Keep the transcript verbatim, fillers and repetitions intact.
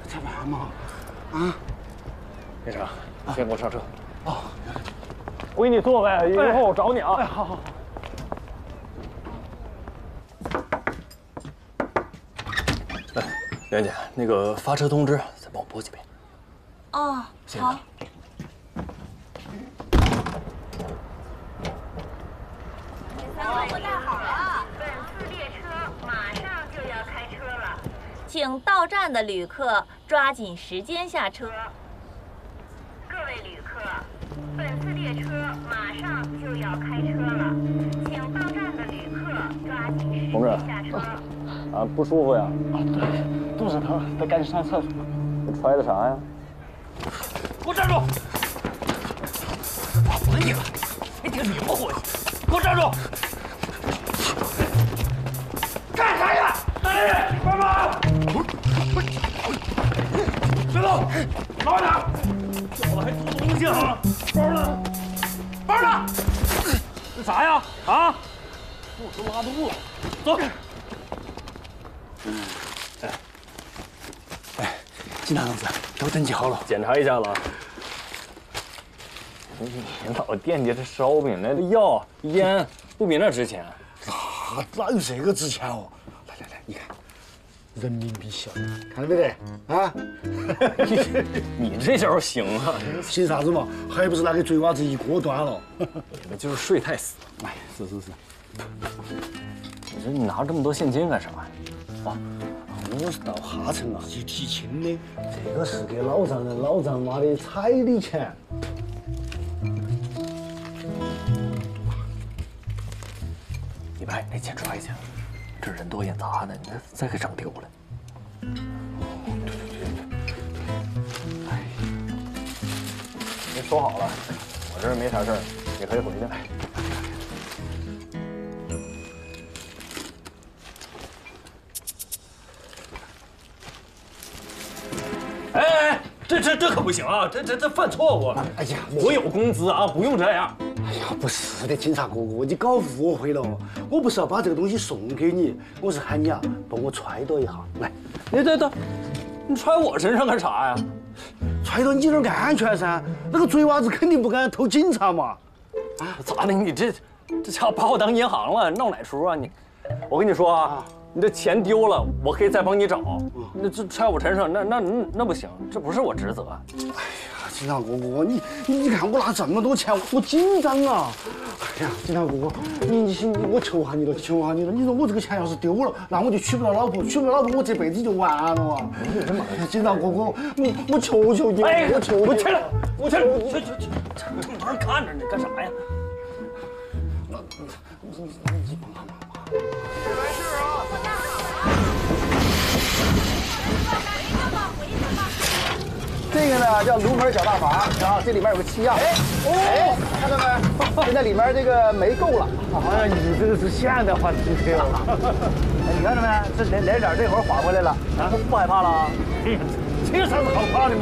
咋办嘛？啊？ 先生，先给我上车。 哦， 我给你座位，一会儿我找你啊。 哎，好好好。 来，袁姐，那个发车通知，再帮我播几遍。 哦，好。 服务带好了，本次列车马上就要开车了， 请到站的旅客抓紧时间下车。 各位旅客，本次列车马上就要开车了，请到站的旅客抓紧时同志间下车。 啊，不舒服呀？ 啊，对，肚子疼，得赶紧上厕所。 你揣的啥呀？ 给我站住！我问你了，你这个女混混，给我站住！干啥呀？大人，帮忙！别动，老点！小子还偷东西啊！包呢？包呢？这啥呀？啊？肚子拉肚子，走。哎，哎，金大同志，都登记好了， 检查一下了。你老惦记这烧饼，那药烟不比那值钱。 啊，哪有这个值钱哦？来来来，你看，人民币小，看到没得？啊？ 你这招行啊！ 行啥子嘛？还不是那个嘴娃子一锅端了？ 你们就是睡太死。 哎，是是是。 你说你拿这么多现金干啥呀？ 啊，我是到哈城啊去提亲的，这个是给老丈人、老丈妈的彩礼钱。 你把那钱揣去，这人多眼杂的，你再给整丢了。对对对对。哎，您收好了，我这儿没啥事儿，你可以回去。哎哎，这这这可不行啊！这这这犯错误。 哎呀， 我有工资啊，不用这样。 哎呀，不是的，警察哥哥，你搞误会了。我不是要把这个东西送给你，我是喊你啊，帮我揣到一下。来， 你等等，你揣我身上干啥呀？ 揣到你那儿安全噻。那个嘴娃子肯定不敢偷警察嘛。 啊，咋的？你这这家伙把我当银行了，闹哪出啊你？我跟你说啊，你这钱丢了，我可以再帮你找。那这揣我身上，那那那那不行，这不是我职责。 哎呀，警察哥哥，你你看我拿这么多钱，我紧张啊！哎呀，警察哥哥，你你我求下你了，求下你了！你说我这个钱要是丢了，那我就娶不到老婆，娶不到老婆，我这辈子就完了啊！警察哥哥，我我求求你， 哎， 我求我去了，我去了，去去去，这么多人看着你干啥呀？ 你你帮帮忙吧。 没事啊。 这个呢叫炉门小大房啊，这里面有个气样。哎，哎，看到没？现在里面这个煤够了。 哎呀，你这个是现代化汽车哦！ 哎，你看到没？这连连点这会儿缓回来了，啊，不害怕了啊？ 哎呀，这有啥子好怕的嘛？